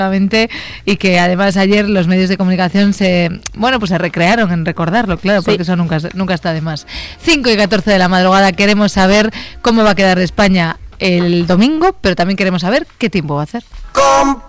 Y que además ayer los medios de comunicación se recrearon en recordarlo, claro, porque eso nunca está de más. 5:14 de la madrugada, queremos saber cómo va a quedar España el domingo, pero también queremos saber qué tiempo va a hacer.